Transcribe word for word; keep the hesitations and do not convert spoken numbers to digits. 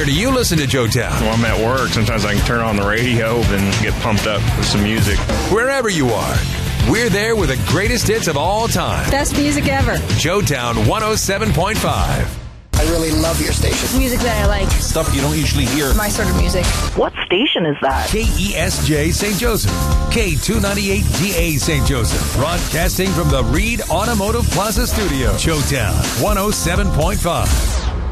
Where do you listen to Joetown? Well, I'm at work. Sometimes I can turn on the radio and get pumped up with some music. Wherever you are, we're there with the greatest hits of all time. Best music ever. Joetown one oh seven point five. I really love your station. Music that I like. Stuff you don't usually hear. My sort of music. What station is that? K E S J Saint Joseph. K two ninety-eight D A Saint Joseph. Broadcasting from the Reed Automotive Plaza Studio. Joetown one oh seven point five.